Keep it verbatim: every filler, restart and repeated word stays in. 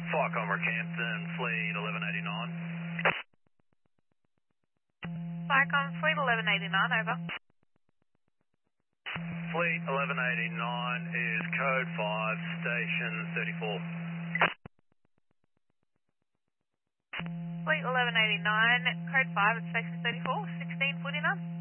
Flycom Rockhampton, Fleet eleven eighty-nine. Flycom Fleet eleven eighty-nine, over. Fleet eleven eighty-nine is code five, station thirty-four. Fleet eleven eighty-nine, code five at station thirty-four, sixteen forty-nine.